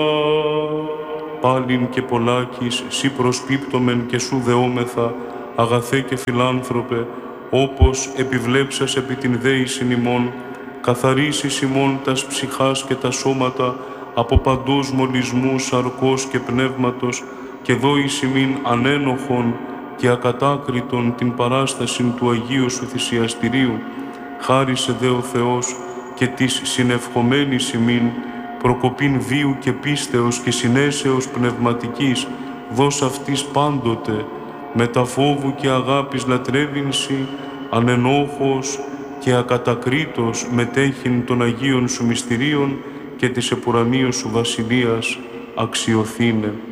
Πάλιν και πολλάκις, σύ προσπίπτομεν και σου δεόμεθα, αγαθέ και φιλάνθρωπε, όπως επιβλέψας επί την δέησιν ημών, καθαρίσεις ημών τας ψυχάς και τα σώματα από παντός μολυσμούς σαρκός και πνεύματος και δώεις ημίν ανένοχον και ακατάκριτον την παράσταση του Αγίου Σου θυσιαστηρίου. Χάρισε δε ο Θεός και της συνευχομένης ημίν προκοπήν βίου και πίστεως και συνέσεως πνευματικής, δώσ' αυτής πάντοτε, με τα φόβου και αγάπης λατρεύειν Σοι, ανενόχος και ακατακρίτως μετέχειν των Αγίων Σου μυστηρίων και της επουρανίου Σου βασιλείας αξιοθήνε.